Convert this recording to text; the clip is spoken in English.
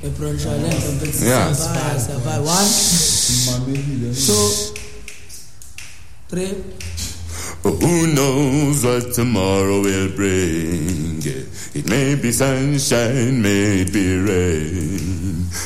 Yeah. 1, 2, 3. Who knows what tomorrow will bring? It may be sunshine, may be rain.